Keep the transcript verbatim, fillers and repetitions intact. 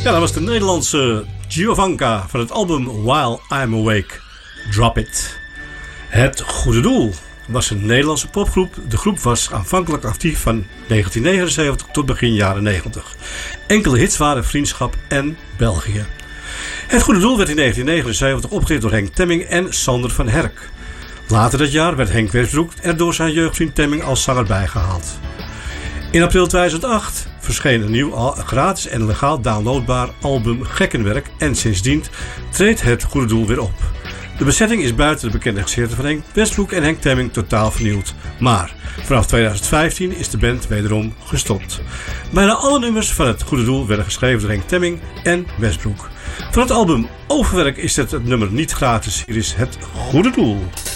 Ja, dat was de Nederlandse Giovanka van het album While I'm Awake. Drop It. Het Goede Doel was een Nederlandse popgroep. De groep was aanvankelijk actief van negentien negenenzeventig tot begin jaren negentig. Enkele hits waren Vriendschap en België. Het Goede Doel werd in negentien negenenzeventig opgericht door Henk Temming en Sander van Herk. Later dat jaar werd Henk Westbroek er door zijn jeugdvriend Temming als zanger bijgehaald. In april tweeduizend acht verscheen een nieuw gratis en legaal downloadbaar album Gekkenwerk en sindsdien treedt Het Goede Doel weer op. De bezetting is buiten de bekende gezichten van Henk Westbroek en Henk Temming totaal vernieuwd. Maar vanaf tweeduizend vijftien is de band wederom gestopt. Bijna alle nummers van Het Goede Doel werden geschreven door Henk Temming en Westbroek. Van het album Overwerk is het, het nummer niet gratis. Hier is Het Goede Doel.